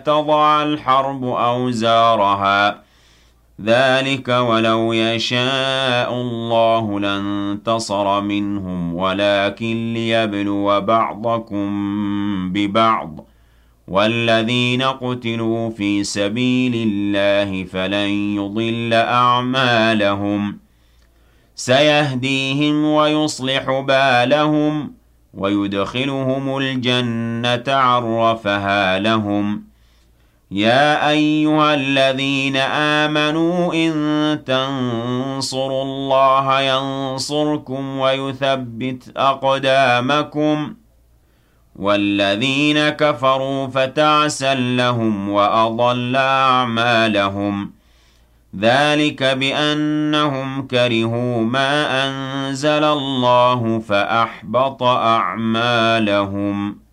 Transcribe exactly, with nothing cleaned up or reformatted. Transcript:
تضع الحرب أوزارها ذلك ولو يشاء الله لانتصر منهم ولكن ليبلو بعضكم ببعض والذين قتلوا في سبيل الله فلن يضل أعمالهم سيهديهم ويصلح بالهم ويدخلهم الجنة عرفها لهم يا أيها الذين آمنوا إن تنصروا الله ينصركم ويثبت أقدامكم والذين كفروا فتعسا لهم وأضل أعمالهم ذلك بأنهم كرهوا ما أنزل الله فأحبط أعمالهم